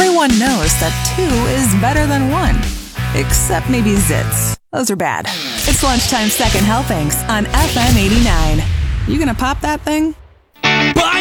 Everyone knows that 2 is better than 1. Except maybe zits. Those are bad. It's Lunchtime Second Helpings on FM 89. You gonna pop that thing? Bye!